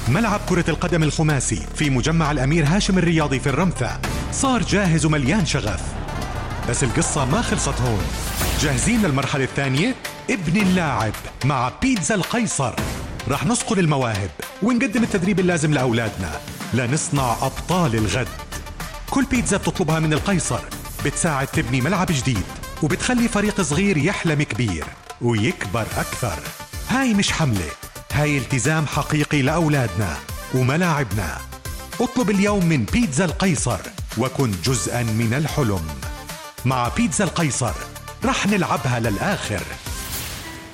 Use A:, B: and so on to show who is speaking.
A: ملعب كرة القدم الخماسي في مجمع الأمير هاشم الرياضي في الرمثة صار جاهز ومليان شغف، بس القصة ما خلصت هون. جاهزين للمرحلة الثانية؟ ابن اللاعب مع بيتزا القيصر. رح نصقل المواهب ونقدم التدريب اللازم لأولادنا لنصنع أبطال الغد. كل بيتزا بتطلبها من القيصر بتساعد تبني ملعب جديد وبتخلي فريق صغير يحلم كبير ويكبر أكثر. هاي مش حملة، هاي التزام حقيقي لأولادنا وملاعبنا. اطلب اليوم من بيتزا القيصر وكن جزءاً من الحلم. مع بيتزا القيصر رح نلعبها للآخر.